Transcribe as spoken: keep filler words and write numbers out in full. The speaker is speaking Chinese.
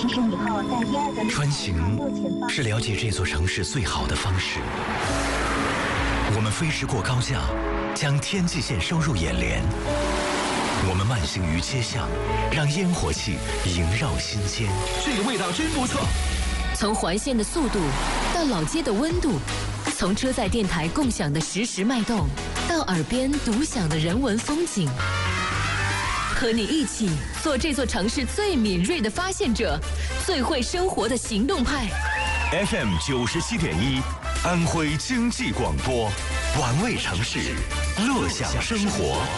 穿行是了解这座城市最好的方式。我们飞驰过高架，将天际线收入眼帘。我们慢行于街巷，让烟火气萦绕心间。 这个味道真不错。 从环线的速度到老街的温度，从车载电台共享的实时脉动，到耳边独享的人文风景。和你一起做这座城市最敏锐的发现者，最会生活的行动派。 F M 九十七点一，安徽经济广播，玩味城市，乐享生活。